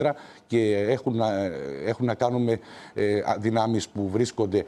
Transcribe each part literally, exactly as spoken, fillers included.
και έχουν να, έχουν να κάνουν με ε, δυνάμεις που βρίσκονται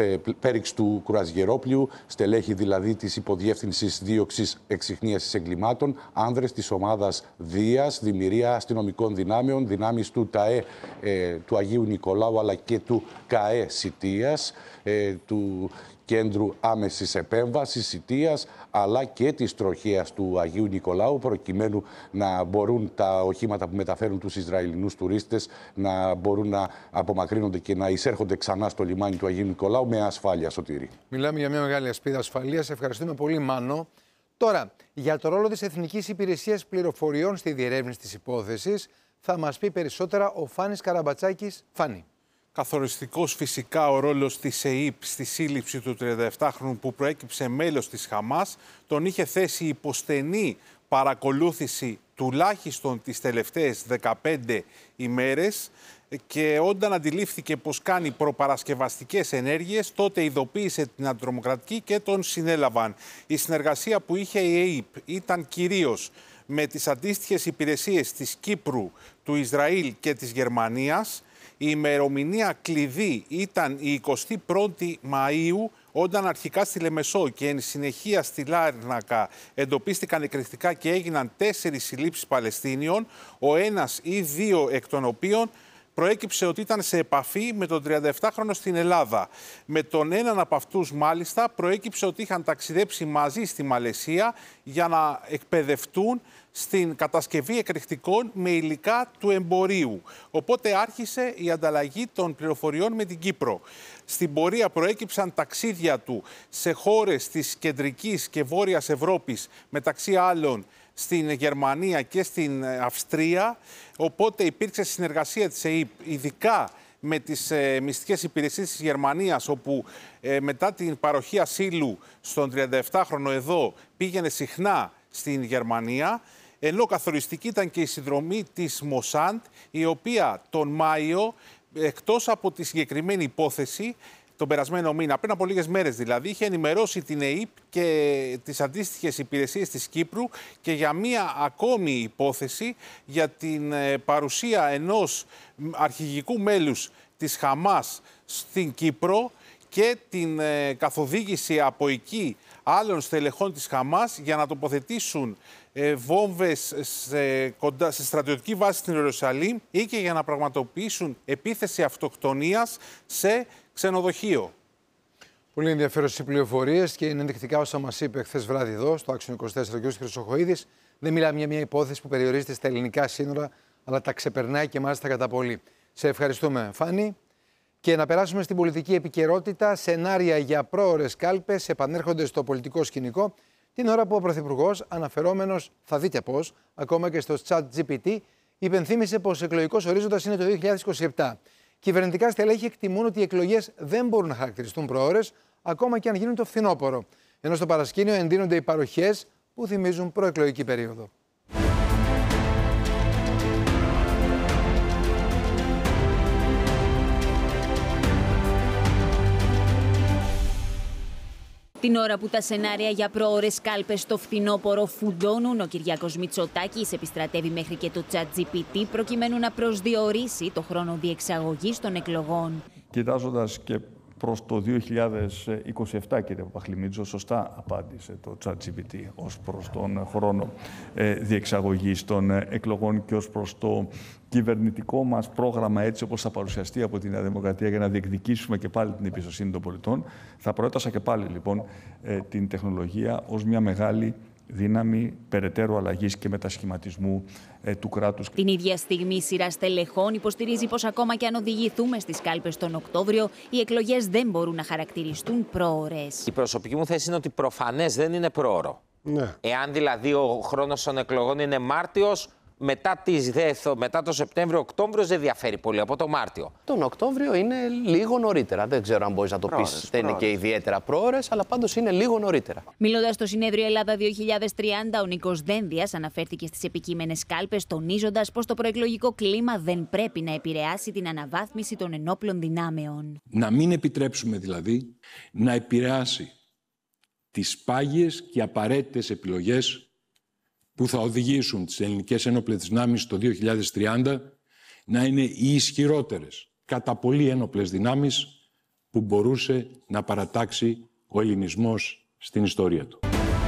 πέριξ του Κουραζιερόπλιου, στελέχη δηλαδή της Υποδιεύθυνσης Δίωξης Εξιχνίασης Εγκλημάτων, άνδρες της ομάδας Δίας, Δημιουργία Αστυνομικών Δυνάμεων, δυνάμεις του ΤΑΕ ε, του Αγίου Νικολάου αλλά και του ΚΑΕ Σιτίας, ε, του Κέντρου Άμεσης Επέμβασης Σιτίας, αλλά και της τροχέας του Αγίου Νικολάου, προκειμένου να μπορούν τα οχήματα που μεταφέρουν τους Ισραηλινούς τουρίστες να μπορούν να απομακρύνονται και να εισέρχονται ξανά στο λιμάνι του Αγίου Νικολάου με ασφάλεια, Σωτήρη. Μιλάμε για μια μεγάλη ασπίδα ασφαλείας. Ευχαριστούμε πολύ, Μάνο. Τώρα, για το ρόλο της Εθνικής Υπηρεσίας Πληροφοριών στη διερεύνηση της υπόθεσης, θα μας πει περισσότερα ο Φάνης Καραμπατσάκης. Φάνη. Καθοριστικός φυσικά ο ρόλος της ΕΥΠ στη σύλληψη του τριανταεφτάχρονου που προέκυψε μέλος της Χαμάς. Τον είχε θέσει υπό στενή παρακολούθηση τουλάχιστον τις τελευταίες δεκαπέντε ημέρες και όταν αντιλήφθηκε πως κάνει προπαρασκευαστικές ενέργειες, τότε ειδοποίησε την αντιτρομοκρατική και τον συνέλαβαν. Η συνεργασία που είχε η ΕΥΠ ήταν κυρίως με τις αντίστοιχες υπηρεσίες της Κύπρου, του Ισραήλ και της Γερμανίας. Η ημερομηνία κλειδί ήταν η εικοστή πρώτη Μαΐου, όταν αρχικά στη Λεμεσό και εν συνεχεία στη Λάρνακα εντοπίστηκαν εκρηκτικά και έγιναν τέσσερις συλλήψεις Παλαιστίνιων, ο ένας ή δύο εκ των οποίων προέκυψε ότι ήταν σε επαφή με τον τριανταεφτάχρονο στην Ελλάδα. Με τον έναν από αυτούς μάλιστα προέκυψε ότι είχαν ταξιδέψει μαζί στη Μαλαισία για να εκπαιδευτούν στην κατασκευή εκρηκτικών με υλικά του εμπορίου. Οπότε άρχισε η ανταλλαγή των πληροφοριών με την Κύπρο. Στην πορεία προέκυψαν ταξίδια του σε χώρες της κεντρικής και βόρειας Ευρώπης, μεταξύ άλλων στην Γερμανία και στην Αυστρία. Οπότε υπήρξε συνεργασία της ΕΥΠ, ειδικά με τις ε, μυστικές υπηρεσίες της Γερμανίας, όπου ε, μετά την παροχή ασύλου στον τριανταεφτάχρονο εδώ πήγαινε συχνά στην Γερμανία. Ενώ καθοριστική ήταν και η συνδρομή της Μοσάντ, η οποία τον Μάιο, εκτός από τη συγκεκριμένη υπόθεση, τον περασμένο μήνα, πριν από λίγες μέρες δηλαδή, είχε ενημερώσει την ΕΥΠ και τις αντίστοιχες υπηρεσίες της Κύπρου και για μία ακόμη υπόθεση για την παρουσία ενός αρχηγικού μέλους της Χαμάς στην Κύπρο και την καθοδήγηση από εκεί άλλων στελεχών της Χαμάς για να τοποθετήσουν ε, βόμβες σε, κοντά, σε στρατιωτική βάση στην Ιερουσαλήμ ή και για να πραγματοποιήσουν επίθεση αυτοκτονίας σε ξενοδοχείο. Πολύ ενδιαφέρουσες οι πληροφορίες και είναι ενδεικτικά όσα μας είπε χθες βράδυ εδώ στο Άξιον είκοσι τέσσερα ο κ. Χρυσοχοΐδης. Δεν μιλάμε για μια υπόθεση που περιορίζεται στα ελληνικά σύνορα, αλλά τα ξεπερνάει και μάλιστα κατά πολύ. Σε ευχαριστούμε, Φάνη. Και να περάσουμε στην πολιτική επικαιρότητα. Σενάρια για πρόωρες κάλπες επανέρχονται στο πολιτικό σκηνικό την ώρα που ο Πρωθυπουργός, αναφερόμενος, θα δείτε πώς, ακόμα και στο ChatGPT, υπενθύμησε πως ο εκλογικός ορίζοντας είναι το δύο χιλιάδες είκοσι επτά. Κυβερνητικά στελέχη εκτιμούν ότι οι εκλογές δεν μπορούν να χαρακτηριστούν προώρες, ακόμα και αν γίνουν το φθινόπωρο. Ενώ στο παρασκήνιο εντείνονται οι παροχές που θυμίζουν προεκλογική περίοδο. Την ώρα που τα σενάρια για πρόωρες κάλπες στο φθινόπωρο φουντώνουν, ο Κυριάκος Μητσοτάκης επιστρατεύει μέχρι και το ChatGPT προκειμένου να προσδιορίσει το χρόνο διεξαγωγής των εκλογών. Κοιτάζοντας και προς το δύο χιλιάδες είκοσι επτά, κύριε Παπαχλημίτζο, σωστά απάντησε το ChatGPT ως προς τον χρόνο ε, διεξαγωγής των εκλογών και ως προς το κυβερνητικό μας πρόγραμμα, έτσι όπως θα παρουσιαστεί από τη Νέα Δημοκρατία για να διεκδικήσουμε και πάλι την εμπιστοσύνη των πολιτών. Θα προέτασα και πάλι λοιπόν ε, την τεχνολογία ως μια μεγάλη δύναμη περαιτέρω αλλαγής και μετασχηματισμού ε, του κράτους. Την ίδια στιγμή η σειρά στελεχών υποστηρίζει πως ακόμα και αν οδηγηθούμε στις κάλπες τον Οκτώβριο, οι εκλογές δεν μπορούν να χαρακτηριστούν πρόωρες. Η προσωπική μου θέση είναι ότι προφανές δεν είναι πρόωρο. Ναι. Εάν δηλαδή ο χρόνος των εκλογών είναι Μάρτιος, μετά, τις, μετά το Σεπτέμβριο-Οκτώβριο δεν διαφέρει πολύ από το Μάρτιο. Τον Οκτώβριο είναι λίγο νωρίτερα. Δεν ξέρω αν μπορείς να το πεις. Δεν είναι και ιδιαίτερα πρόωρες, αλλά πάντως είναι λίγο νωρίτερα. Μιλώντας στο συνέδριο Ελλάδα δύο χιλιάδες τριάντα, ο Νίκος Δένδιας αναφέρθηκε στις επικείμενες κάλπες, τονίζοντας πως το προεκλογικό κλίμα δεν πρέπει να επηρεάσει την αναβάθμιση των ενόπλων δυνάμεων. Να μην επιτρέψουμε δηλαδή να επηρεάσει τις πάγιες και απαραίτητες επιλογές που θα οδηγήσουν τις ελληνικές ένοπλες δυνάμεις το δύο χιλιάδες τριάντα να είναι οι ισχυρότερες κατά πολύ ένοπλες δυνάμεις που μπορούσε να παρατάξει ο ελληνισμός στην ιστορία του.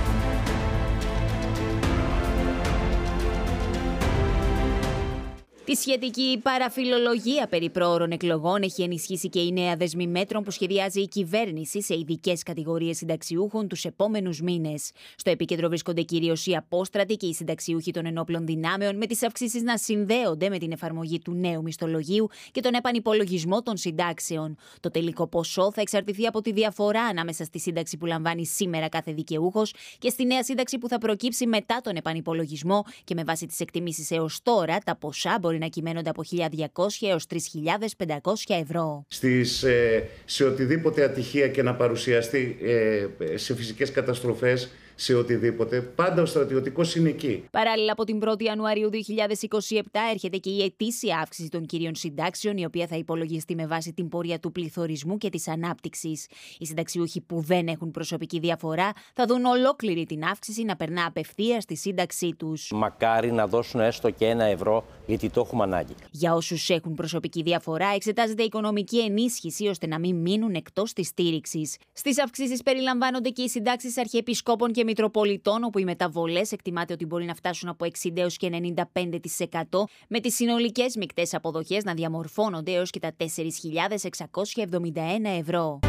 Τη σχετική παραφιλολογία περί προώρων εκλογών έχει ενισχύσει και η νέα δεσμή μέτρων που σχεδιάζει η κυβέρνηση σε ειδικές κατηγορίες συνταξιούχων τους επόμενους μήνες. Στο επίκεντρο βρίσκονται κυρίως οι απόστρατοι και οι συνταξιούχοι των ενόπλων δυνάμεων, με τις αυξήσεις να συνδέονται με την εφαρμογή του νέου μισθολογίου και τον επανυπολογισμό των συντάξεων. Το τελικό ποσό θα εξαρτηθεί από τη διαφορά ανάμεσα στη σύνταξη που λαμβάνει σήμερα κάθε δικαιούχος και στη νέα σύνταξη που θα προκύψει μετά τον επανυπολογισμό, και με βάση τις εκτιμήσεις έως τώρα, τα ποσά μπορεί να κυμαίνονται από χίλια διακόσια έως τρεις χιλιάδες πεντακόσια ευρώ. Στις, σε οτιδήποτε ατυχία και να παρουσιαστεί, σε φυσικές καταστροφές, σε οτιδήποτε, πάντα ο στρατιωτικός είναι εκεί. Παράλληλα, από την πρώτη Ιανουαρίου δύο χιλιάδες είκοσι επτά έρχεται και η ετήσια αύξηση των κυρίων συντάξεων, η οποία θα υπολογιστεί με βάση την πορεία του πληθωρισμού και της ανάπτυξης. Οι συνταξιούχοι που δεν έχουν προσωπική διαφορά θα δουν ολόκληρη την αύξηση να περνά απευθείας στη σύνταξή τους. Μακάρι να δώσουν έστω και ένα ευρώ, γιατί το έχουμε ανάγκη. Για όσους έχουν προσωπική διαφορά, εξετάζεται οικονομική ενίσχυση ώστε να μην μείνουν εκτός της στήριξης. Στις αυξήσεις περιλαμβάνονται και οι συντάξεις αρχιεπισκόπων και Μητροπολιτών, όπου οι μεταβολές εκτιμάται ότι μπορεί να φτάσουν από εξήντα έως και ενενήντα πέντε τοις εκατό, με τις συνολικές μεικτές αποδοχές να διαμορφώνονται έως και τα τέσσερις χιλιάδες εξακόσια εβδομήντα ένα ευρώ.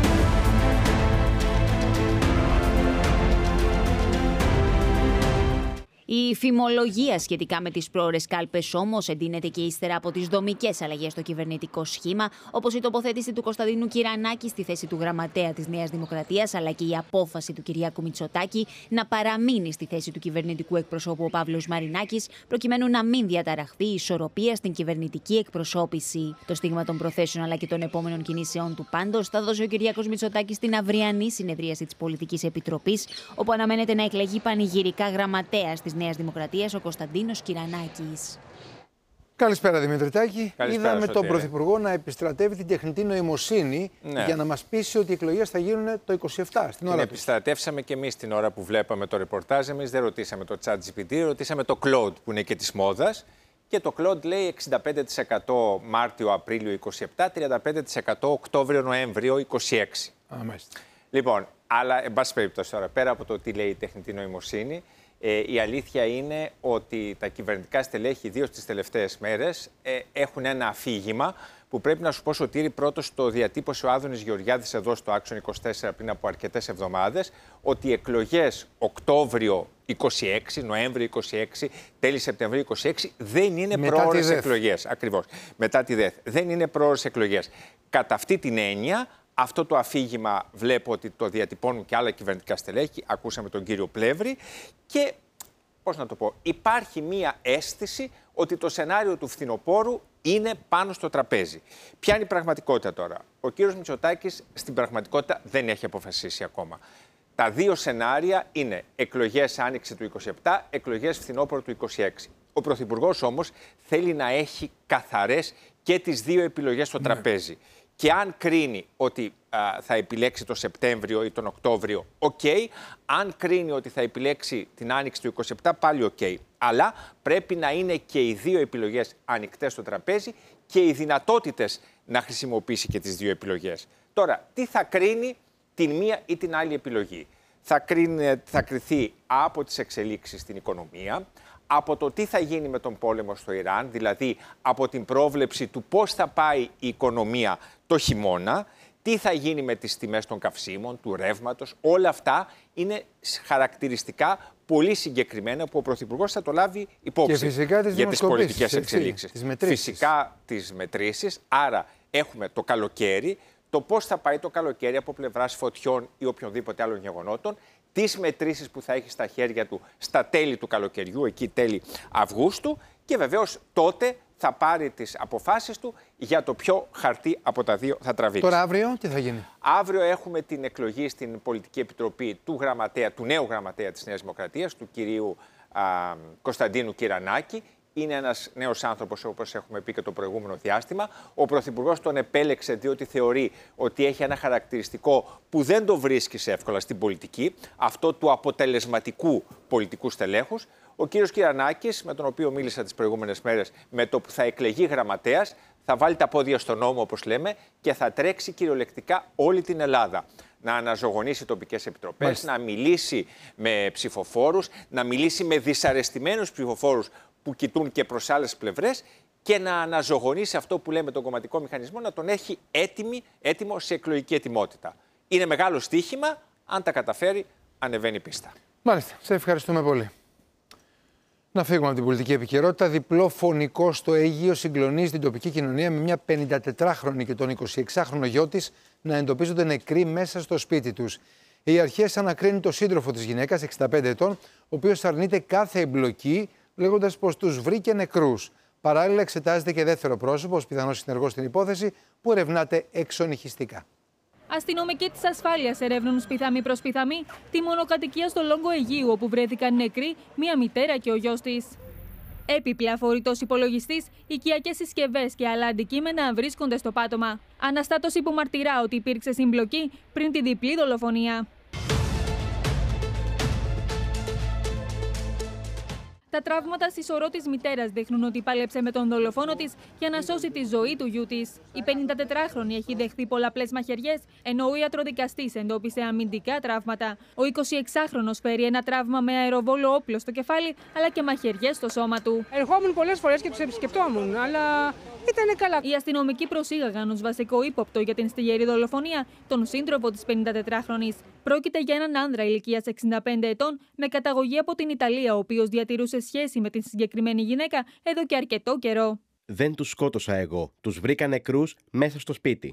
Η φημολογία σχετικά με τις πρόωρες κάλπες όμως εντείνεται και ύστερα από τις δομικές αλλαγές στο κυβερνητικό σχήμα, όπως η τοποθέτηση του Κωνσταντίνου Κυρανάκη στη θέση του γραμματέα της Νέας Δημοκρατίας, αλλά και η απόφαση του Κυριάκου Μητσοτάκη να παραμείνει στη θέση του κυβερνητικού εκπροσώπου ο Παύλος Μαρινάκης, προκειμένου να μην διαταραχθεί η ισορροπία στην κυβερνητική εκπροσώπηση. Το στίγμα των προθέσεων αλλά και των επόμενων κινήσεών του πάντως θα δώσει ο Κυριάκος Μητσοτάκης στην αυριανή συνεδρίαση της Πολιτικής Επιτροπής, όπου αναμένεται να εκλεγεί πανηγυρικά γραμματέας της Νέας Δημοκρατίας ο Κωνσταντίνος Κυρανάκης. Καλησπέρα, Δημητριτάκη. Καλησπέρα, Είδαμε Σωτήρη. τον Πρωθυπουργό να επιστρατεύει την τεχνητή νοημοσύνη, ναι, για να μας πείσει ότι οι εκλογές θα γίνουν το είκοσι επτά. Στην την ώρα επιστρατεύσαμε και εμείς την ώρα που βλέπαμε το ρεπορτάζ. Εμείς δεν ρωτήσαμε το ChatGPT, ρωτήσαμε το Claude που είναι και της μόδας. Και το Claude λέει εξήντα πέντε τοις εκατό Μάρτιο-Απρίλιο είκοσι επτά, τριάντα πέντε τοις εκατό Οκτώβριο-Νοέμβριο είκοσι έξι. Α, μάλιστα. Λοιπόν, αλλά εν πάση περιπτώσει τώρα, πέρα από το τι λέει η τεχνητή νοημοσύνη, Ε, η αλήθεια είναι ότι τα κυβερνητικά στελέχη, ιδίως τις τελευταίες μέρες, ε, έχουν ένα αφήγημα που πρέπει να σου πω, Σωτήρη, πρώτος το διατύπωσε ο Άδωνης Γεωργιάδης εδώ στο Άξον είκοσι τέσσερα πριν από αρκετές εβδομάδες, ότι οι εκλογές Οκτώβριο είκοσι έξι, Νοέμβριο είκοσι έξι, τέλη Σεπτεμβρίου είκοσι έξι δεν είναι προώρες εκλογές. Ακριβώς. Μετά τη ΔΕΘ. Δεν είναι προώρες εκλογές. Κατά αυτή την έννοια, αυτό το αφήγημα βλέπω ότι το διατυπώνουν και άλλα κυβερνητικά στελέχη. Ακούσαμε τον κύριο Πλεύρη και, πώς να το πω, υπάρχει μία αίσθηση ότι το σενάριο του φθινοπόρου είναι πάνω στο τραπέζι. Ποια είναι η πραγματικότητα τώρα? Ο κύριος Μητσοτάκης στην πραγματικότητα δεν έχει αποφασίσει ακόμα. Τα δύο σενάρια είναι εκλογές άνοιξη του είκοσι επτά, εκλογές φθινόπωρο του είκοσι έξι. Ο Πρωθυπουργός όμως θέλει να έχει καθαρές και τις δύο επιλογές στο τραπέζι. Και αν κρίνει ότι α, θα επιλέξει το Σεπτέμβριο ή τον Οκτώβριο, οκ. Okay. Αν κρίνει ότι θα επιλέξει την άνοιξη του είκοσι επτά, πάλι οκ. Okay. Αλλά πρέπει να είναι και οι δύο επιλογές ανοιχτές στο τραπέζι και οι δυνατότητες να χρησιμοποιήσει και τις δύο επιλογές. Τώρα, τι θα κρίνει την μία ή την άλλη επιλογή? Θα, κρίνει, θα κριθεί από τις εξελίξεις στην οικονομία, από το τι θα γίνει με τον πόλεμο στο Ιράν, δηλαδή από την πρόβλεψη του πώς θα πάει η οικονομία το χειμώνα, τι θα γίνει με τις τιμές των καυσίμων, του ρεύματος. Όλα αυτά είναι χαρακτηριστικά πολύ συγκεκριμένα που ο Πρωθυπουργός θα το λάβει υπόψη. Και φυσικά τις για τις πολιτικές εξελίξεις. Τις μετρήσεις. Φυσικά τις μετρήσεις. Άρα έχουμε το καλοκαίρι, το πώς θα πάει το καλοκαίρι από πλευράς φωτιών ή οποιονδήποτε άλλων γεγονότων, τις μετρήσεις που θα έχει στα χέρια του στα τέλη του καλοκαιριού, εκεί τέλη Αυγούστου, και βεβαίως τότε θα πάρει τις αποφάσεις του για το ποιο χαρτί από τα δύο θα τραβήξει. Τώρα αύριο τι θα γίνει? Αύριο έχουμε την εκλογή στην Πολιτική Επιτροπή του, γραμματέα, του νέου γραμματέα της Νέας Δημοκρατίας, του κυρίου α, Κωνσταντίνου Κυρανάκη. Είναι ένας νέος άνθρωπος, όπως έχουμε πει και το προηγούμενο διάστημα. Ο Πρωθυπουργός τον επέλεξε διότι θεωρεί ότι έχει ένα χαρακτηριστικό που δεν το βρίσκεις εύκολα στην πολιτική, αυτό του αποτελεσματικού πολιτικού στελέχους. Ο κύριος Κυρανάκης, με τον οποίο μίλησα τις προηγούμενες μέρες, με το που θα εκλεγεί γραμματέας, θα βάλει τα πόδια στον νόμο, όπως λέμε, και θα τρέξει κυριολεκτικά όλη την Ελλάδα. Να αναζωογονήσει τοπικές επιτροπές, Μάλιστα. να μιλήσει με ψηφοφόρους, να μιλήσει με δυσαρεστημένους ψηφοφόρους που κοιτούν και προς άλλες πλευρές και να αναζωογονήσει αυτό που λέμε τον κομματικό μηχανισμό, να τον έχει έτοιμη, έτοιμο σε εκλογική ετοιμότητα. Είναι μεγάλο στοίχημα, αν τα καταφέρει, ανεβαίνει η πίστα. Μάλιστα, σε ευχαριστούμε πολύ. Να φύγουμε από την πολιτική επικαιρότητα. Διπλό φωνικό στο Αίγυο συγκλονίζει την τοπική κοινωνία με μια πενηντατετράχρονη και τον εικοσιεξάχρονο γιο της να εντοπίζονται νεκροί μέσα στο σπίτι τους. Οι αρχές ανακρίνουν το σύντροφο της γυναίκας, εξήντα πέντε ετών, ο οποίος αρνείται κάθε εμπλοκή, λέγοντας πως τους βρήκε νεκρούς. Παράλληλα, εξετάζεται και δεύτερο πρόσωπο, ως πιθανός συνεργός στην υπόθεση, που ερευνάται εξονυχιστικά. Αστυνομικοί της ασφάλειας ερεύνουν σπιθαμή προς σπιθαμή τη μονοκατοικία στο Λόγκο Αιγείου, όπου βρέθηκαν νεκροί μία μητέρα και ο γιος της. Έπιπλα, φορητός υπολογιστής, οικιακές συσκευές και άλλα αντικείμενα βρίσκονται στο πάτωμα. Αναστάτωση που μαρτυρά ότι υπήρξε συμπλοκή πριν τη διπλή δολοφονία. Τα τραύματα στη σωρό της μητέρας δείχνουν ότι πάλεψε με τον δολοφόνο της για να σώσει τη ζωή του γιού της. Η πενηντατετράχρονη έχει δεχθεί πολλαπλές μαχαιριές, ενώ ο ιατροδικαστής εντόπισε αμυντικά τραύματα. Ο εικοσιεξάχρονος φέρει ένα τραύμα με αεροβόλο όπλο στο κεφάλι, αλλά και μαχαιριές στο σώμα του. Ερχόμουν πολλές φορές και τους επισκεπτόμουν, αλλά ήταν καλά. Οι αστυνομικοί προσήγαγαν ως βασικό ύποπτο για την στιγερή δολοφονία τον σύντροφο της πενηντατετράχρονης. Πρόκειται για έναν άνδρα ηλικίας εξήντα πέντε ετών με καταγωγή από την Ιταλία, ο οποίος διατηρούσε σχέση με την συγκεκριμένη γυναίκα εδώ και αρκετό καιρό. Δεν τους σκότωσα εγώ. Τους βρήκα νεκρούς μέσα στο σπίτι.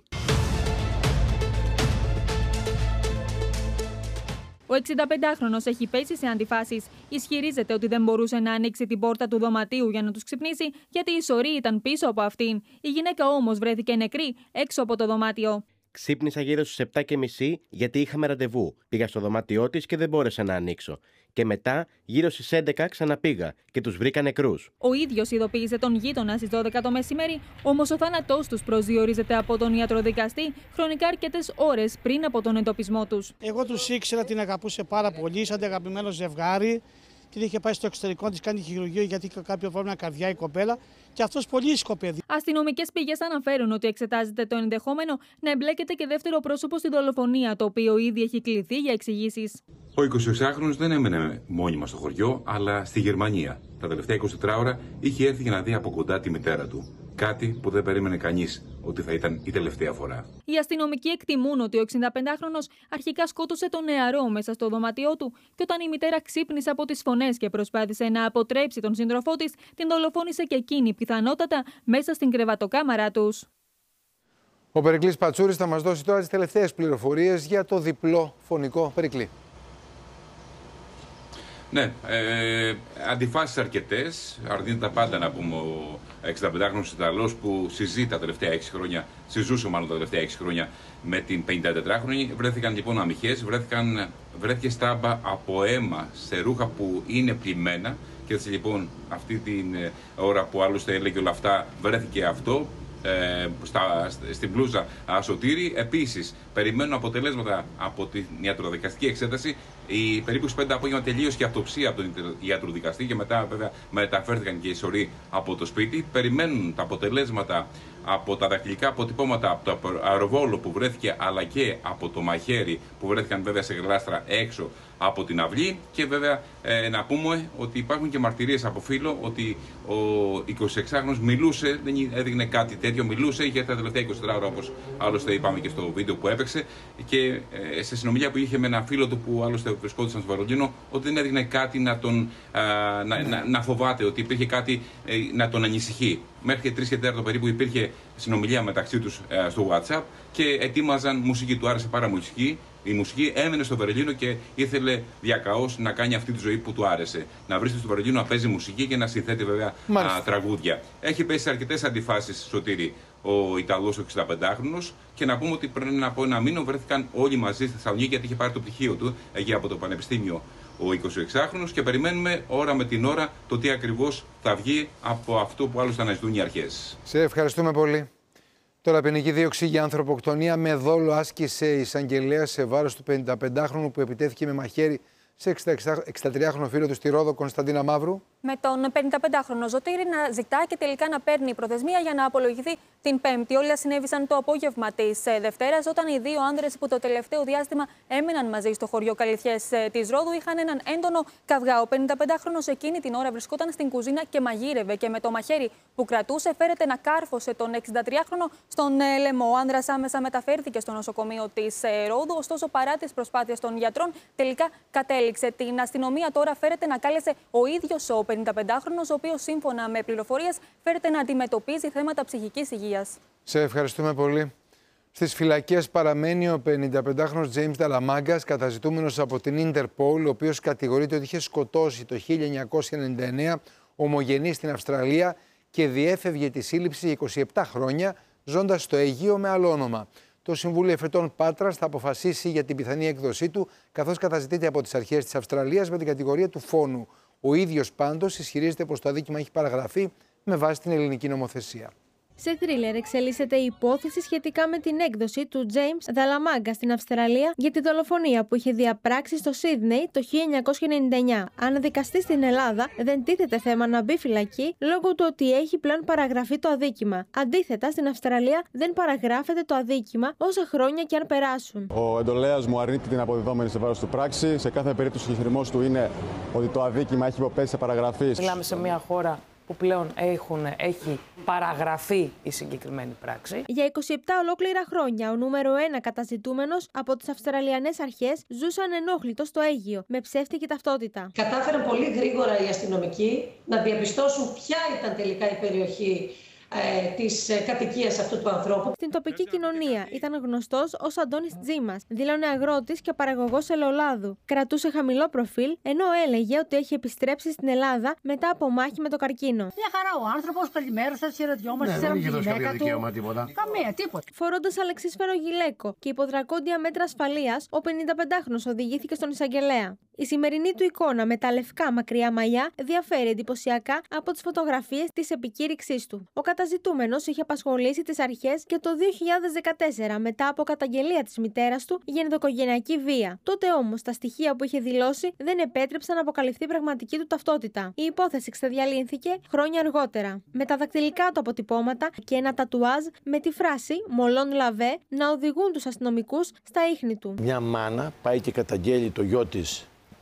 Ο εξηνταπεντάχρονος έχει πέσει σε αντιφάσεις. Ισχυρίζεται ότι δεν μπορούσε να ανοίξει την πόρτα του δωματίου για να τους ξυπνήσει, γιατί η σωρή ήταν πίσω από αυτήν. Η γυναίκα όμως βρέθηκε νεκρή έξω από το δωμάτιο. Ξύπνησα γύρω στις επτά και μισή γιατί είχαμε ραντεβού. Πήγα στο δωμάτιό της και δεν μπόρεσα να ανοίξω. Και μετά, γύρω στις έντεκα, ξαναπήγα και τους βρήκα νεκρούς. Ο ίδιος ειδοποίησε τον γείτονα στις δώδεκα το μεσημέρι, όμως ο θάνατός τους προσδιορίζεται από τον ιατροδικαστή χρονικά αρκετές ώρες πριν από τον εντοπισμό τους. Εγώ τους ήξερα, την αγαπούσε πάρα πολύ, σαν αγαπημένο ζευγάρι. Την είχε πάει στο εξωτερικό, τη κάνει χειρουργείο γιατί είχε κάποιο πρόβλημα καρδιά η κοπέλα. Και αυτός πολύ σκοπεύει. Αστυνομικές πηγές αναφέρουν ότι εξετάζεται το ενδεχόμενο να εμπλέκεται και δεύτερο πρόσωπο στη δολοφονία, το οποίο ήδη έχει κληθεί για εξηγήσεις. Ο εικοσιεξάχρονος δεν έμενε μόνιμα στο χωριό, αλλά στη Γερμανία. Τα τελευταία εικοσιτέσσερις ώρα είχε έρθει για να δει από κοντά τη μητέρα του. Κάτι που δεν περίμενε κανείς ότι θα ήταν η τελευταία φορά. Οι αστυνομικοί εκτιμούν ότι ο εξηνταπεντάχρονος αρχικά σκότωσε τον νεαρό μέσα στο δωμάτιό του και όταν η μητέρα ξύπνησε από τις φωνές και προσπάθησε να αποτρέψει τον σύντροφό της, την δολοφόνησε και εκείνη πιθανότατα μέσα στην κρεβατοκάμαρά τους. Ο Περικλής Πατσούρης θα μας δώσει τώρα τις τελευταίες πληροφορίες για το διπλό φωνικό. Περικλή. Ναι, ε, αντιφάσεις αρκετές. Αρνείται τα πάντα να πούμε ο εξηνταπεντάχρονος Ιταλός που συζεί τα τελευταία έξι χρόνια, συζούσε μάλλον τα τελευταία έξι χρόνια με την πενηντατετράχρονη. Βρέθηκαν λοιπόν αμυχές, βρέθηκαν, βρέθηκε στάμπα από αίμα σε ρούχα που είναι πλημμένα. Και έτσι λοιπόν αυτή την ώρα που άλλωστε έλεγε όλα αυτά βρέθηκε αυτό. Ε, στα, στην πλούζα Σωτήρη. Επίσης, περιμένουν αποτελέσματα από την ιατροδικαστική εξέταση. Η περίπου στις πέντε απόγευμα τελείωσε και αυτοψία από τον ιατροδικαστή και μετά βέβαια μεταφέρθηκαν και οι σωροί από το σπίτι. Περιμένουν τα αποτελέσματα από τα δακτυλικά αποτυπώματα από το αεροβόλο που βρέθηκε, αλλά και από το μαχαίρι που βρέθηκαν βέβαια σε γλάστρα έξω από την αυλή. Και βέβαια ε, να πούμε ότι υπάρχουν και μαρτυρίες από φίλο ότι ο εικοσιεξάχρονος μιλούσε, δεν έδειχνε κάτι τέτοιο, μιλούσε για τα τελευταία εικοσιτέσσερις ώρα, όπως άλλωστε είπαμε και στο βίντεο που έπαιξε, και ε, σε συνομιλία που είχε με ένα φίλο του που άλλωστε βρισκόντουσαν στο Βερολίνο, ότι δεν έδειχνε κάτι να τον α, να, να, να φοβάται, ότι υπήρχε κάτι ε, να τον ανησυχεί. Μέχρι και τρεις και τέταρτο περίπου υπήρχε συνομιλία μεταξύ τους ε, στο WhatsApp και ετοίμαζαν μουσική. Του άρεσε πάρα μουσική. Η μουσική έμενε στο Βερολίνο και ήθελε διακαώς να κάνει αυτή τη ζωή που του άρεσε. Να βρίσκεται στο Βερολίνο, να παίζει μουσική και να συνθέτει βέβαια α, τραγούδια. Έχει πέσει σε αρκετές αντιφάσεις, Σωτήρη, ο Ιταλός ο εξηνταπεντάχρονος. Και να πούμε ότι πριν από ένα μήνα βρέθηκαν όλοι μαζί στη Θεσσαλονίκη, γιατί είχε πάρει το πτυχίο του εκεί από το Πανεπιστήμιο ο εικοσιεξάχρονος, και περιμένουμε ώρα με την ώρα το τι ακριβώς θα βγει από αυτό που άλλωστε αναζητούν οι αρχές. Σε ευχαριστούμε πολύ. Τώρα, ποινική δίωξη για ανθρωποκτονία με δόλο άσκησε η εισαγγελέα σε βάρος του πενηνταπεντάχρονου που επιτέθηκε με μαχαίρι σε εξηντατριάχρονο φίλο του στη Ρόδο, Κωνσταντίνα Μαύρου. Με τον πενηνταπεντάχρονο Ζωτήρη να ζητά και τελικά να παίρνει προθεσμία για να απολογηθεί την Πέμπτη. Όλα συνέβησαν το απόγευμα της Δευτέρας, όταν οι δύο άνδρες που το τελευταίο διάστημα έμεναν μαζί στο χωριό Καλυθιές της Ρόδου είχαν έναν έντονο καυγά. Ο πενηνταπεντάχρονος εκείνη την ώρα βρισκόταν στην κουζίνα και μαγείρευε και με το μαχαίρι που κρατούσε φέρεται να κάρφωσε τον εξηντατριάχρονο στον λαιμό. Ο άνδρας άμεσα μεταφέρθηκε στο νοσοκομείο της Ρόδου, ωστόσο παρά τις προσπάθειες των γιατρών τελικά κατέληξε. Την αστυνομία τώρα φέρεται να κάλεσε ο ίδιος ο πενηνταπεντάχρονος, ο οποίος σύμφωνα με πληροφορίες φέρεται να αντιμετωπίζει θέματα ψυχικής υγείας. Σε ευχαριστούμε πολύ. Στις φυλακές παραμένει ο πενηνταπεντάχρονος James Dallamagas, καταζητούμενος από την Interpol, ο οποίος κατηγορείται ότι είχε σκοτώσει το χίλια εννιακόσια ενενήντα εννέα ομογενή στην Αυστραλία και διέφευγε τη σύλληψη για είκοσι επτά χρόνια, ζώντας στο Αιγαίο με άλλο όνομα. Το Συμβούλιο Εφετών Πάτρας θα αποφασίσει για την πιθανή έκδοσή του, καθώς καταζητείται από τις αρχές της Αυστραλίας με την κατηγορία του φόνου. Ο ίδιος πάντως ισχυρίζεται πως το αδίκημα έχει παραγραφεί με βάση την ελληνική νομοθεσία. Σε θρίλερ εξελίσσεται η υπόθεση σχετικά με την έκδοση του James Dallamagas στην Αυστραλία για τη δολοφονία που είχε διαπράξει στο Σίδνεϊ το χίλια εννιακόσια ενενήντα εννέα. Αν δικαστεί στην Ελλάδα, δεν τίθεται θέμα να μπει φυλακή λόγω του ότι έχει πλέον παραγραφεί το αδίκημα. Αντίθετα, στην Αυστραλία δεν παραγράφεται το αδίκημα όσα χρόνια και αν περάσουν. Ο εντολέας μου αρνείται την αποδεδόμενη σε βάρος του πράξη. Σε κάθε περίπτωση, ο χειρισμός του είναι ότι το αδίκημα έχει υποπέσει σε παραγραφή. Μιλάμε σε μια χώρα που πλέον έχουν, έχει παραγραφεί η συγκεκριμένη πράξη. Για είκοσι επτά ολόκληρα χρόνια, ο νούμερο ένα καταζητούμενος από τις Αυστραλιανές αρχές ζούσαν ενόχλητος στο Αίγυο, με ψεύτικη ταυτότητα. Κατάφεραν πολύ γρήγορα οι αστυνομικοί να διαπιστώσουν ποια ήταν τελικά η περιοχή ε, της ε, κατοικίας αυτού του ανθρώπου. Στην τοπική κοινωνία ήταν γνωστός ως Αντώνης Τζίμας, δήλωνε αγρότης και παραγωγός ελαιολάδου. Κρατούσε χαμηλό προφίλ, ενώ έλεγε ότι έχει επιστρέψει στην Ελλάδα μετά από μάχη με το καρκίνο. Μια χαρά ο άνθρωπος, καλημέρα, χαιρετιόμαστε, ναι, δεν είχε δώσει κάποιο δικαίωμα, τίποτα. Καμία, τίποτα. Φορώντας αλεξίσφαιρο γυλαίκο και υποδρακόντια μέτρα ασφαλείας, ο πενηνταπεντάχρονος οδηγήθηκε στον εισαγγελέα. Η σημερινή του εικόνα με τα λευκά μακριά μαλλιά διαφέρει εντυπωσιακά από τις φωτογραφίες της επικήρυξής του. Ο καταζητούμενος είχε απασχολήσει τις αρχές και το δύο χιλιάδες δεκατέσσερα μετά από καταγγελία της μητέρας του για ενδοκογενειακή βία. Τότε όμως τα στοιχεία που είχε δηλώσει δεν επέτρεψαν να αποκαλυφθεί η πραγματική του ταυτότητα. Η υπόθεση ξεδιαλύνθηκε χρόνια αργότερα, με τα δακτυλικά του αποτυπώματα και ένα τατουάζ με τη φράση «Μολόν λαβέ» να οδηγούν τους αστυνομικούς στα ίχνη του. Μια μάνα πάει και καταγγέλει το γιο της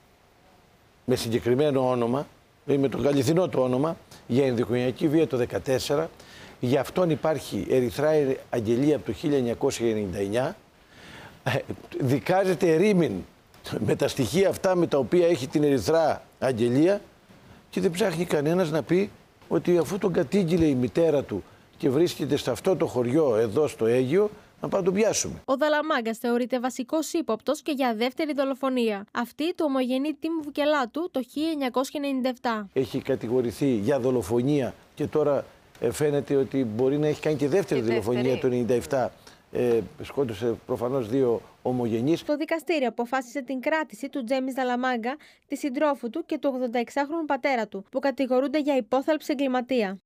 με συγκεκριμένο όνομα, με το αληθινό του όνομα, για ενδοκογενειακή βία το δύο χιλιάδες δεκατέσσερα. Για αυτόν υπάρχει ερυθρά αγγελία από το χίλια εννιακόσια ενενήντα εννέα. Δικάζεται ερήμην με τα στοιχεία αυτά με τα οποία έχει την ερυθρά αγγελία και δεν ψάχνει κανένας να πει ότι αφού τον κατήγγειλε η μητέρα του και βρίσκεται σε αυτό το χωριό εδώ στο Αίγυο, να πάμε να τον πιάσουμε. Ο Dallamagas θεωρείται βασικός ύποπτος και για δεύτερη δολοφονία. Αυτή του ομογενή Τιμ Βουκελάτου το χίλια εννιακόσια ενενήντα επτά. Έχει κατηγορηθεί για δολοφονία και τώρα ε, φαίνεται ότι μπορεί να έχει κάνει και δεύτερη και δολοφονία δεύτερη. Το ενενήντα επτά. Ε, σκότωσε προφανώς δύο ομογενείς. Το δικαστήριο αποφάσισε την κράτηση του James Dallamaga, τη συντρόφου του και του ογδονταεξάχρονου πατέρα του, που κατηγορούνται για υπόθαλψη εγκληματία.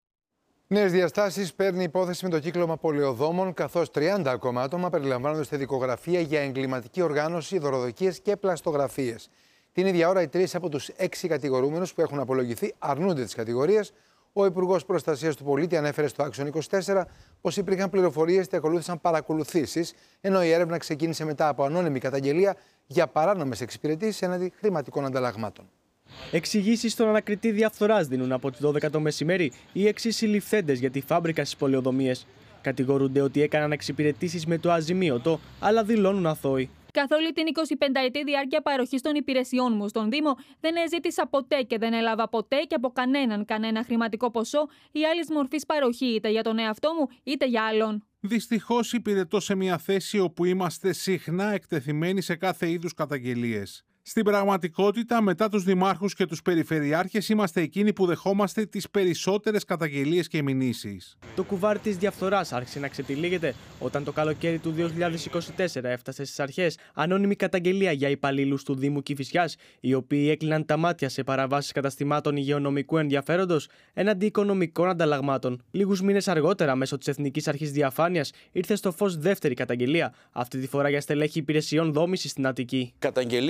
Νέες διαστάσεις παίρνει η υπόθεση με το κύκλωμα πολεοδόμων, καθώς τριάντα ακόμα άτομα περιλαμβάνονται στη δικογραφία για εγκληματική οργάνωση, δωροδοκίες και πλαστογραφίες. Την ίδια ώρα, οι τρεις από τους έξι κατηγορούμενους που έχουν απολογηθεί αρνούνται τις κατηγορίες. Ο Υπουργός Προστασίας του Πολίτη ανέφερε στο Άξιον είκοσι τέσσερα πως υπήρχαν πληροφορίες και ακολούθησαν παρακολουθήσεις, ενώ η έρευνα ξεκίνησε μετά από ανώνυμη καταγγελία για παράνομες εξυπηρετήσεις έναντι χρηματικών ανταλλαγμάτων. Εξηγήσεις στον ανακριτή διαφθοράς δίνουν από τις δώδεκα το μεσημέρι οι εξής συλληφθέντες για τη φάμπρικα στις πολεοδομίες. Κατηγορούνται ότι έκαναν εξυπηρετήσεις με το αζημίωτο, αλλά δηλώνουν αθώοι. Καθ' όλη την εικοσιπενταετή διάρκεια παροχής των υπηρεσιών μου στον Δήμο, δεν έζητησα ποτέ και δεν έλαβα ποτέ και από κανέναν κανένα χρηματικό ποσό ή άλλης μορφής παροχή, είτε για τον εαυτό μου είτε για άλλον. Δυστυχώς υπηρετώ σε μια θέση όπου είμαστε συχνά εκτεθειμένοι σε κάθε είδους καταγγελίες. Στην πραγματικότητα, μετά τους δημάρχους και τους περιφερειάρχες, είμαστε εκείνοι που δεχόμαστε τις περισσότερες καταγγελίες και μηνύσεις. Το κουβάρι της διαφθοράς άρχισε να ξετυλίγεται όταν το καλοκαίρι του δύο χιλιάδες είκοσι τέσσερα έφτασε στις αρχές ανώνυμη καταγγελία για υπαλλήλους του Δήμου Κηφισιάς, οι οποίοι έκλειναν τα μάτια σε παραβάσεις καταστημάτων υγειονομικού ενδιαφέροντος έναντι οικονομικών ανταλλαγμάτων. Λίγους μήνες αργότερα, μέσω της Εθνικής Αρχής Διαφάνειας, ήρθε στο φως δεύτερη καταγγελία, αυτή τη φορά για στελέχη υπηρεσιών δόμησης στην Αττική. Καταγγελίες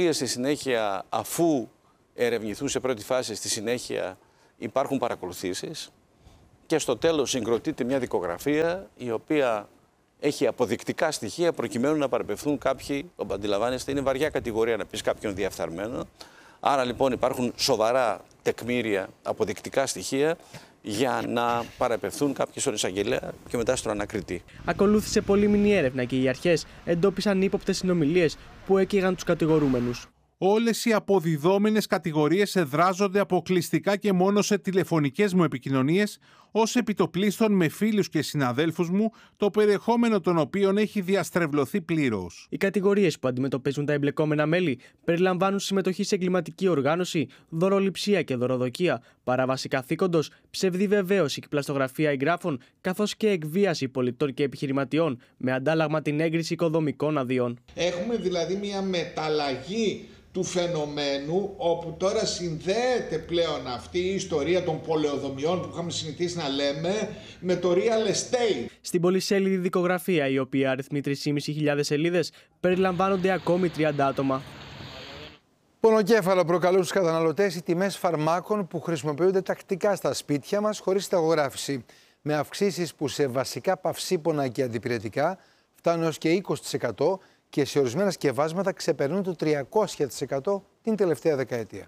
συνέχεια, αφού ερευνηθούν σε πρώτη φάση, στη συνέχεια υπάρχουν παρακολουθήσεις και στο τέλος συγκροτείται μια δικογραφία η οποία έχει αποδεικτικά στοιχεία προκειμένου να παραπευθούν κάποιοι, όπως αντιλαμβάνεστε, είναι βαριά κατηγορία να πεις κάποιον διαφθαρμένο. Άρα λοιπόν υπάρχουν σοβαρά τεκμήρια, αποδεικτικά στοιχεία για να παραπευθούν κάποιοι στον εισαγγελέα και μετά στον ανακριτή. Ακολούθησε πολύμηνη έρευνα και οι αρχές εντόπισαν ύποπτες συνομιλίες που έκαιγαν τους κατηγορούμενους. Όλες οι αποδιδόμενες κατηγορίες εδράζονται αποκλειστικά και μόνο σε τηλεφωνικές μου επικοινωνίες, ως επιτοπλίστων με φίλους και συναδέλφους μου, το περιεχόμενο των οποίων έχει διαστρεβλωθεί πλήρως. Οι κατηγορίες που αντιμετωπίζουν τα εμπλεκόμενα μέλη περιλαμβάνουν συμμετοχή σε εγκληματική οργάνωση, δωροληψία και δωροδοκία, παράβαση καθήκοντος, ψευδή βεβαίωση και πλαστογραφία εγγράφων, καθώς και εκβίαση πολιτών και επιχειρηματιών, με αντάλλαγμα την έγκριση οικοδομικών αδειών. Έχουμε δηλαδή μια μεταλλαγή του φαινομένου, όπου τώρα συνδέεται πλέον αυτή η ιστορία των πολεοδομιών που είχαμε συνηθίσει να λέμε με το real estate. Στην πολυσέλιδη δικογραφία, η οποία αριθμεί τρεις χιλιάδες πεντακόσιες σελίδες, περιλαμβάνονται ακόμη τριάντα άτομα. Πονοκέφαλο προκαλούν στους καταναλωτές οι τιμές φαρμάκων που χρησιμοποιούνται τακτικά στα σπίτια μας χωρίς συνταγογράφηση, με αυξήσεις που σε βασικά παυσίπονα και αντιπυρετικά φτάνουν έως και είκοσι τοις εκατό και σε ορισμένα σκευάσματα ξεπερνούν το τριακόσια τοις εκατό την τελευταία δεκαετία.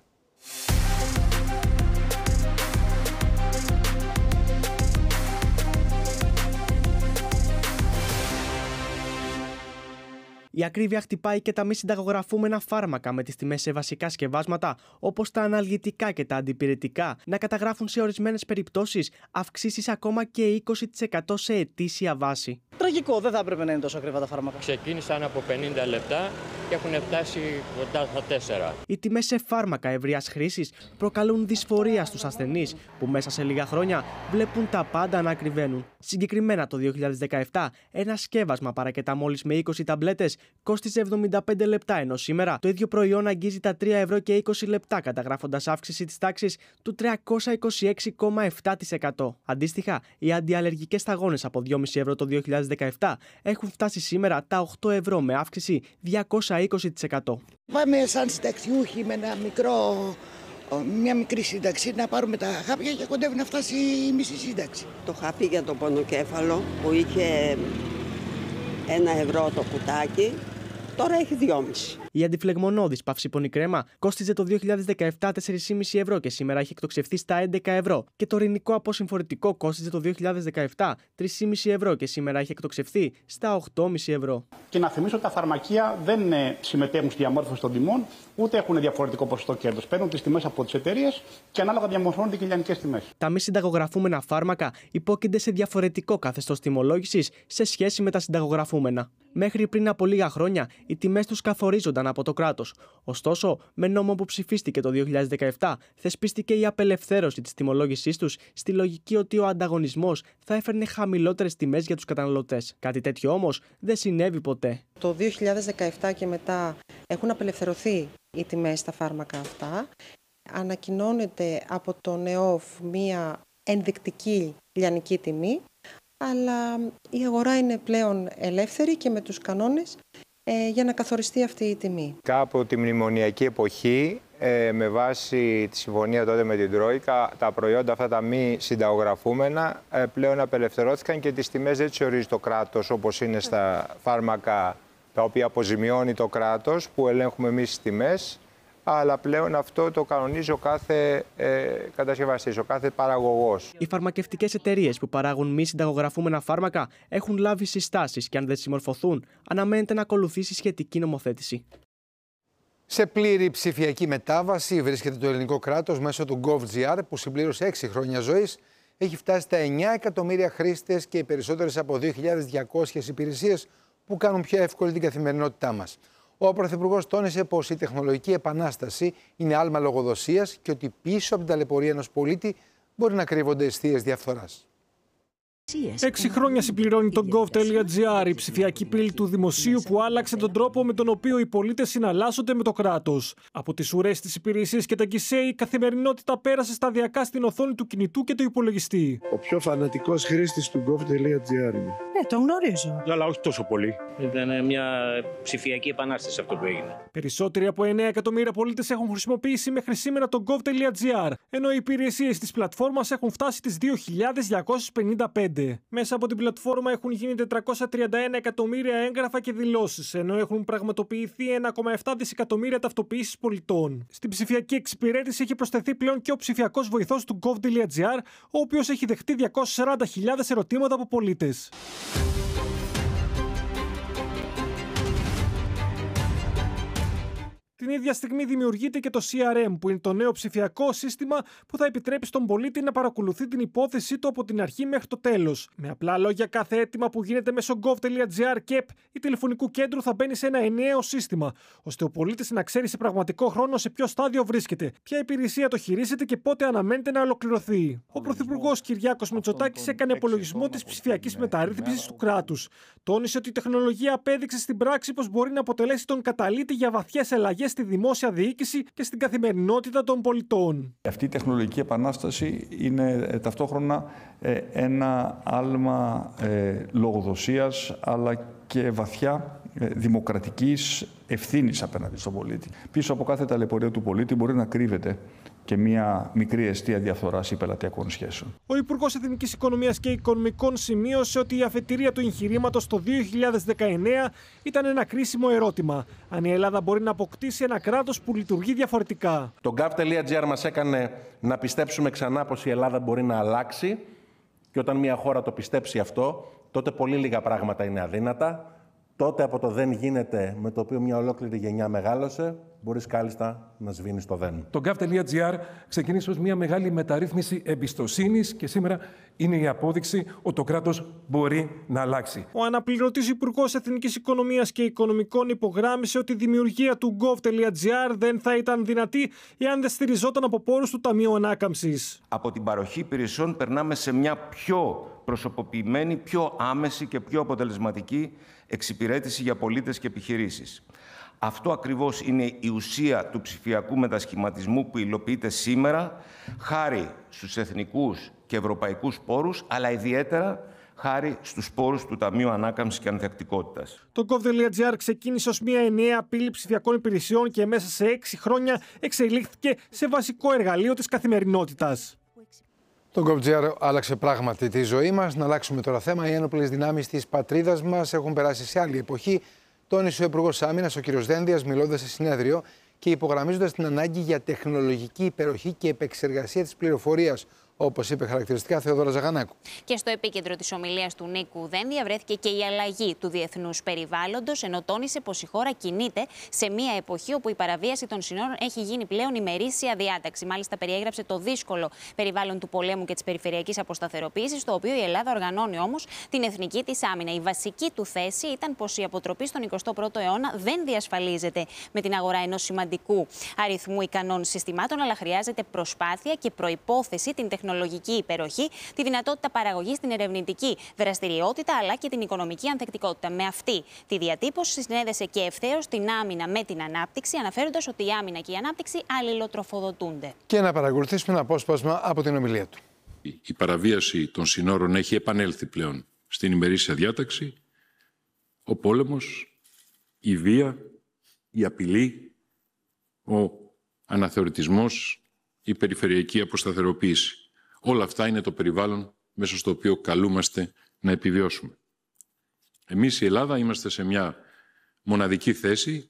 Η ακρίβεια χτυπάει και τα μη συνταγογραφούμενα φάρμακα, με τις τιμές σε βασικά σκευάσματα, όπως τα αναλγητικά και τα αντιπυρετικά, να καταγράφουν σε ορισμένες περιπτώσεις αυξήσεις ακόμα και είκοσι τοις εκατό σε ετήσια βάση. Τραγικό, δεν θα έπρεπε να είναι τόσο ακριβά τα φάρμακα. Ξεκίνησαν από πενήντα λεπτά και έχουν φτάσει κοντά στα τέσσερα. Οι τιμές σε φάρμακα ευρείας χρήσης προκαλούν δυσφορία στους ασθενείς, που μέσα σε λίγα χρόνια βλέπουν τα πάντα να ακριβένουν. Συγκεκριμένα το δύο χιλιάδες δεκαεπτά, ένα σκεύασμα παρακετά μόλις με είκοσι ταμπλέτες κόστιζε εβδομήντα πέντε λεπτά, ενώ σήμερα το ίδιο προϊόν αγγίζει τα τρία ευρώ και είκοσι λεπτά, καταγράφοντας αύξηση της τάξης του τριακόσια είκοσι έξι κόμμα επτά τοις εκατό. Αντίστοιχα, οι αντιαλλεργικές σταγόνες από δυόμισι ευρώ το δύο χιλιάδες δεκαεπτά έχουν φτάσει σήμερα τα οκτώ ευρώ, με αύξηση διακόσια είκοσι τοις εκατό. Πάμε σαν συνταξιούχοι με ένα μικρό, μια μικρή σύνταξη να πάρουμε τα χάπια και κοντεύει να φτάσει η μισή σύνταξη. Το χάπι για το πονοκέφαλο που είχε ένα ευρώ το κουτάκι, τώρα έχει δυόμισι. Η αντιφλεγμονώδης παυσίπονη κρέμα κόστιζε το δύο χιλιάδες δεκαεπτά τέσσερα κόμμα πέντε ευρώ και σήμερα έχει εκτοξευθεί στα έντεκα ευρώ. Και το ρινικό αποσυμφορητικό κόστιζε το δύο χιλιάδες δεκαεπτά τρία κόμμα πέντε ευρώ και σήμερα έχει εκτοξευθεί στα οκτώ κόμμα πέντε ευρώ. Και να θυμίσω ότι τα φαρμακεία δεν συμμετέχουν στη διαμόρφωση των τιμών, ούτε έχουν διαφορετικό ποσοστό κέρδος. Παίρνουν τις τιμές από τις εταιρείες και ανάλογα διαμορφώνονται και οι λιανικές τιμές. Τα μη συνταγογραφούμενα φάρμακα υπόκεινται σε διαφορετικό καθεστώς τιμολόγησης σε σχέση με τα συνταγογραφούμενα. Μέχρι πριν από λίγα χρόνια, οι τιμές τους καθορίζονταν από το κράτος. Ωστόσο, με νόμο που ψηφίστηκε το δύο χιλιάδες δεκαεπτά, θεσπίστηκε η απελευθέρωση της τιμολόγησής τους, στη λογική ότι ο ανταγωνισμός θα έφερνε χαμηλότερες τιμές για τους καταναλωτές. Κάτι τέτοιο όμως δεν συνέβη ποτέ. Το δύο χιλιάδες δεκαεπτά και μετά έχουν απελευθερωθεί οι τιμές στα φάρμακα αυτά. Ανακοινώνεται από τον ΕΟΦ μία ενδεικτική λιανική τιμή, αλλά η αγορά είναι πλέον ελεύθερη και με τους κανόνες ε, για να καθοριστεί αυτή η τιμή. Από τη μνημονιακή εποχή, ε, με βάση τη συμφωνία τότε με την Τρόικα, τα προϊόντα αυτά τα μη συνταγογραφούμενα ε, πλέον απελευθερώθηκαν και τις τιμές δεν τις ορίζει το κράτος, όπως είναι στα φάρμακα τα οποία αποζημιώνει το κράτος, που ελέγχουμε εμείς τις τιμές, αλλά πλέον αυτό το κανονίζει ο κάθε ε, κατασκευαστής, ο κάθε παραγωγός. Οι φαρμακευτικές εταιρείες που παράγουν μη συνταγογραφούμενα φάρμακα έχουν λάβει συστάσεις και αν δεν συμμορφωθούν, αναμένεται να ακολουθήσει σχετική νομοθέτηση. Σε πλήρη ψηφιακή μετάβαση βρίσκεται το ελληνικό κράτος μέσω του GovGR, που συμπλήρωσε έξι χρόνια ζωής, έχει φτάσει στα εννιά εκατομμύρια χρήστες και οι περισσότερες από δύο χιλιάδες διακόσιες υπηρεσίες που κάνουν πιο εύκολη την καθημερινότητά μας. Ο Πρωθυπουργός τόνισε πως η τεχνολογική επανάσταση είναι άλμα λογοδοσίας και ότι πίσω από την ταλαιπωρία ενός πολίτη μπορεί να κρύβονται αιστείες διαφθοράς. Έξι χρόνια συμπληρώνει το gov.gr, η ψηφιακή πύλη του δημοσίου που άλλαξε τον τρόπο με τον οποίο οι πολίτες συναλλάσσονται με το κράτος. Από τις ουρές της υπηρεσίας και τα γκισέ, η καθημερινότητα πέρασε σταδιακά στην οθόνη του κινητού και του υπολογιστή. Ο πιο φανατικός χρήστης του gov.gr είναι. Ναι, τον γνωρίζω. Αλλά όχι τόσο πολύ. Ήταν μια ψηφιακή επανάσταση αυτό που έγινε. Περισσότεροι από εννέα εκατομμύρια πολίτες έχουν χρησιμοποιήσει μέχρι σήμερα το gov.gr, ενώ οι υπηρεσίες της πλατφόρμας έχουν φτάσει τις δύο χιλιάδες διακόσιες πενήντα πέντε. Μέσα από την πλατφόρμα έχουν γίνει τετρακόσια τριάντα ένα εκατομμύρια έγγραφα και δηλώσεις, ενώ έχουν πραγματοποιηθεί ένα κόμμα επτά δισεκατομμύρια ταυτοποιήσεις πολιτών. Στην ψηφιακή εξυπηρέτηση έχει προσθεθεί πλέον και ο ψηφιακός βοηθός του gov.gr, ο οποίος έχει δεχτεί διακόσιες σαράντα χιλιάδες ερωτήματα από πολίτες. Την ίδια στιγμή δημιουργείται και το σι αρ εμ, που είναι το νέο ψηφιακό σύστημα που θα επιτρέπει στον πολίτη να παρακολουθεί την υπόθεσή του από την αρχή μέχρι το τέλος. Με απλά λόγια, κάθε αίτημα που γίνεται μέσω gov.gr και ΕΠ ή τηλεφωνικού κέντρου θα μπαίνει σε ένα ενιαίο σύστημα, ώστε ο πολίτης να ξέρει σε πραγματικό χρόνο σε ποιο στάδιο βρίσκεται, ποια υπηρεσία το χειρίζεται και πότε αναμένεται να ολοκληρωθεί. Ο Πρωθυπουργός Κυριάκος Μητσοτάκης έκανε απολογισμό της ψηφιακής μεταρρύθμισης του κράτους. Τόνισε ότι η τεχνολογία απέδειξε στην πράξη πως μπορεί να αποτελέσει τον καταλήτη για βαθιές αλλαγές στη δημόσια διοίκηση και στην καθημερινότητα των πολιτών. Αυτή η τεχνολογική επανάσταση είναι ταυτόχρονα ένα άλμα λογοδοσίας αλλά και βαθιά δημοκρατικής ευθύνης απέναντι στον πολίτη. Πίσω από κάθε ταλαιπωρία του πολίτη μπορεί να κρύβεται και μια μικρή αιστεία διαφθοράς ή πελατειακών σχέσεων. Ο Υπουργός Εθνικής Οικονομίας και Οικονομικών σημείωσε ότι η αφετηρία του εγχειρήματος το δύο χιλιάδες δεκαεννέα ήταν ένα κρίσιμο ερώτημα. Αν η Ελλάδα μπορεί να αποκτήσει ένα κράτος που λειτουργεί διαφορετικά. Το gov.gr μας έκανε να πιστέψουμε ξανά πως η Ελλάδα μπορεί να αλλάξει και όταν μια χώρα το πιστέψει αυτό, τότε πολύ λίγα πράγματα είναι αδύνατα. Τότε από το δεν γίνεται, με το οποίο μια ολόκληρη γενιά μεγάλωσε, μπορείς κάλλιστα να σβήνεις το δεν. Το gov.gr ξεκίνησε ως μια μεγάλη μεταρρύθμιση εμπιστοσύνης και σήμερα είναι η απόδειξη ότι το κράτος μπορεί να αλλάξει. Ο αναπληρωτής Υπουργός Εθνικής Οικονομίας και Οικονομικών υπογράμμισε ότι η δημιουργία του gov.gr δεν θα ήταν δυνατή εάν δεν στηριζόταν από πόρους του Ταμείου Ανάκαμψης. Από την παροχή υπηρεσιών περνάμε σε μια πιο προσωποποιημένη, πιο άμεση και πιο αποτελεσματική εξυπηρέτηση για πολίτες και επιχειρήσεις. Αυτό ακριβώς είναι η ουσία του ψηφιακού μετασχηματισμού που υλοποιείται σήμερα, χάρη στους εθνικούς και ευρωπαϊκούς πόρους, αλλά ιδιαίτερα χάρη στους πόρους του Ταμείου Ανάκαμψης και Ανθεκτικότητας. Το gov.gr ξεκίνησε ως μια ενιαία πύλη ψηφιακών υπηρεσιών και μέσα σε έξι χρόνια εξελίχθηκε σε βασικό εργαλείο της καθημερινότητας. Το gov.gr άλλαξε πράγματι τη ζωή μας. Να αλλάξουμε τώρα θέμα. Οι ένοπλες δυνάμεις της πατρίδας μας έχουν περάσει σε άλλη εποχή. Τόνισε ο Υπουργός Άμυνας, ο κ. Δένδιας, μιλώντας σε συνέδριο και υπογραμμίζοντας την ανάγκη για τεχνολογική υπεροχή και επεξεργασία της πληροφορίας. Όπως είπε χαρακτηριστικά Θεοδόρα Ζαγανάκου. Και στο επίκεντρο της ομιλίας του Νίκου Δένδια βρέθηκε και η αλλαγή του διεθνούς περιβάλλοντος, ενώ τόνισε πως η χώρα κινείται σε μια εποχή όπου η παραβίαση των συνόρων έχει γίνει πλέον ημερήσια διάταξη. Μάλιστα, περιέγραψε το δύσκολο περιβάλλον του πολέμου και της περιφερειακής αποσταθεροποίησης, το οποίο η Ελλάδα οργανώνει όμως την εθνική της άμυνα. Η βασική του θέση ήταν πως η αποτροπή στον εικοστό πρώτο αιώνα δεν διασφαλίζεται με την αγορά ενός σημαντικού αριθμού ικανών συστημάτων, αλλά χρειάζεται προσπάθεια και προϋπόθεση την τεχνολογική υπεροχή, τη δυνατότητα παραγωγής, την ερευνητική δραστηριότητα αλλά και την οικονομική ανθεκτικότητα. Με αυτή τη διατύπωση συνέδεσε και ευθέως την άμυνα με την ανάπτυξη, αναφέροντας ότι η άμυνα και η ανάπτυξη αλληλοτροφοδοτούνται. Και να παρακολουθήσουμε ένα απόσπασμα από την ομιλία του. Η παραβίαση των συνόρων έχει επανέλθει πλέον στην ημερήσια διάταξη. Ο πόλεμος, η βία, η απειλή, ο αναθεωρητισμός, η περιφερειακή αποσταθεροποίηση. Όλα αυτά είναι το περιβάλλον μέσα στο οποίο καλούμαστε να επιβιώσουμε. Εμείς η Ελλάδα είμαστε σε μια μοναδική θέση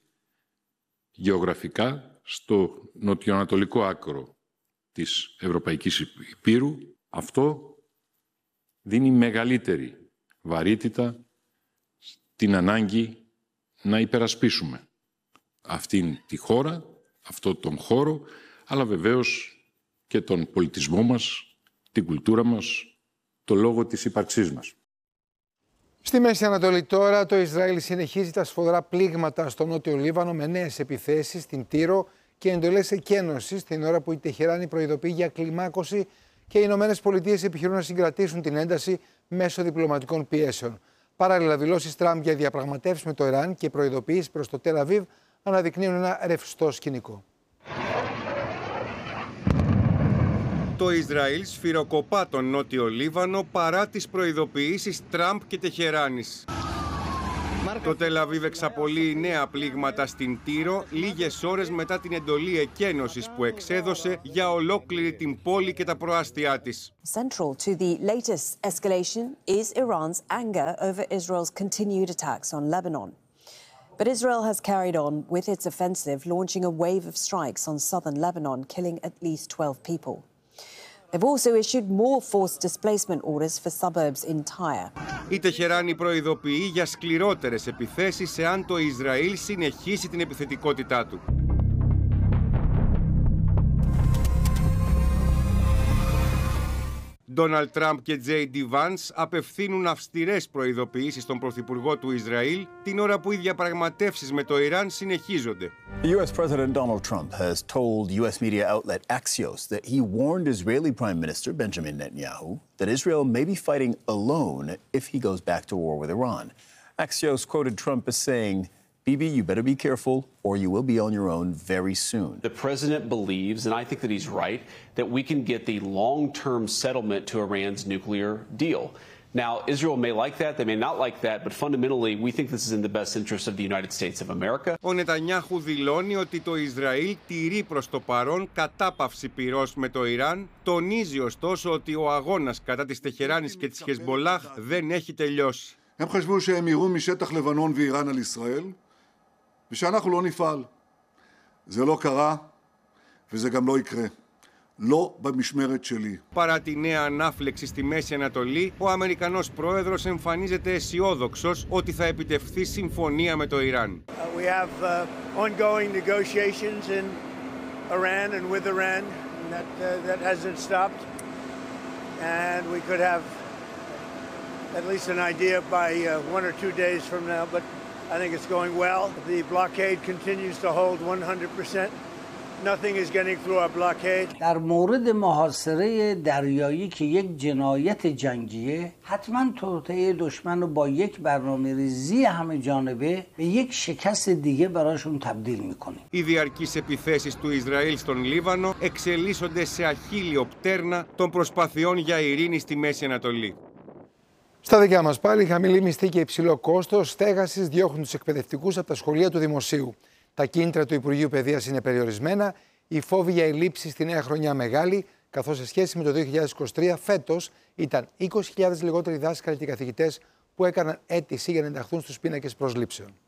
γεωγραφικά στο νοτιοανατολικό άκρο της Ευρωπαϊκής Υπήρου. Αυτό δίνει μεγαλύτερη βαρύτητα στην ανάγκη να υπερασπίσουμε αυτήν τη χώρα, αυτό τον χώρο, αλλά βεβαίως και τον πολιτισμό μας, την κουλτούρα μας, το λόγο της ύπαρξής μας. Στη Μέση Ανατολή τώρα, το Ισραήλ συνεχίζει τα σφοδρά πλήγματα στο Νότιο Λίβανο με νέες επιθέσεις στην Τύρο και εντολές εκένωσης την ώρα που η Τεχεράνη προειδοποιεί για κλιμάκωση και οι Ηνωμένες Πολιτείες επιχειρούν να συγκρατήσουν την ένταση μέσω διπλωματικών πιέσεων. Παράλληλα, δηλώσεις Τραμπ για διαπραγματεύσεις με το Ιράν και προειδοποιήσεις προς το Τελ Αβίβ αναδεικνύουν ένα ρευστό σκηνικό. Το Ισραήλ σφυροκοπά τον Νότιο Λίβανο παρά τις προειδοποιήσεις Τραμπ και Τεχεράνης. Το Τελ Αβίβ εξαπολύει νέα πλήγματα στην Τύρο λίγες ώρες μετά την εντολή εκένωσης που εξέδωσε για ολόκληρη την πόλη και τα προάστια της. Central to the latest escalation is Iran's anger over Israel's continued attacks on Lebanon. But Israel has carried on with its offensive, launching a wave of strikes on southern Lebanon, killing at least twelve people. They've also issued more forced displacement orders for suburbs in Tyre. Η Τεχεράνη προειδοποιεί για σκληρότερες επιθέσεις εάν το Ισραήλ συνεχίσει την επιθετικότητά του. Ντόναλντ Τραμπ και Τζέι Ντι Βάνς απευθύνουν αυστηρές προειδοποιήσεις στον Πρωθυπουργό του Ισραήλ την ώρα που οι διαπραγματεύσεις με το Ιράν συνεχίζονται. The U S President Donald Trump has told U S media outlet Axios that he warned Israeli Prime Minister Benjamin Netanyahu that Israel may be fighting alone if he goes back to war with Iran. Axios quoted Trump as saying, Bibi, you better be careful or you will be on your own very soon. The president believes, and I think that he's right, that we can get the long-term settlement to Iran's nuclear deal. Now, Israel may like that, they may not like that, but fundamentally we think this is in the best interest of the United States of America. Ο Νετανιάχου δηλώνει ότι το Ισραήλ τηρεί προς το παρόν κατάπαυση πυρός με το Ιράν, τονίζει ωστόσο ότι ο αγώνας κατά της Τεχεράνης και της Χεσμολάχ δεν έχει τελειώσει. הם חשבו שהם יירו משטח לבנון ואיראן על ישראל, ושאנחנו לא נפעל. זה לא קרה, וזה גם לא יקרה. לא במשמרת שלי. Παρά τη νέα ανάφλεξη στη Μέση Ανατολή, ο Αμερικανός πρόεδρος εμφανίζεται αισιόδοξος ότι θα επιτευχθεί συμφωνία με το Ιράν. Uh, we have uh, ongoing negotiations in Iran and with Iran that uh, that hasn't stopped, and we could have at least an idea by uh, one or two days from now, but I think it's going well. The blockade continues to hold one hundred percent. Nothing is getting through our blockade. در مورد محاصره دریایی که یک جنایت جنگیه، حتما توطئه دشمن رو با یک برنامه‌ریزی همه جانبه به یک شکست دیگه براشون تبدیل می‌کنیم. Οι διαρκείς επιθέσεις του Ισραήλ στον Λίβανο εξελίσσονται σε αχίλιο πτέρνα των προσπαθειών για ειρήνη στη Μέση Ανατολή. Στα δικά μας πάλι, η χαμηλή μισθή και υψηλό κόστος στέγασης διώχνουν τους εκπαιδευτικούς από τα σχολεία του Δημοσίου. Τα κίνητρα του Υπουργείου Παιδείας είναι περιορισμένα, οι φόβοι για ελλείψεις στη νέα χρονιά μεγάλη, καθώς σε σχέση με το δύο χιλιάδες είκοσι τρία φέτος ήταν είκοσι χιλιάδες λιγότεροι δάσκαλοι και καθηγητές που έκαναν αίτηση για να ενταχθούν στους πίνακες προσλήψεων.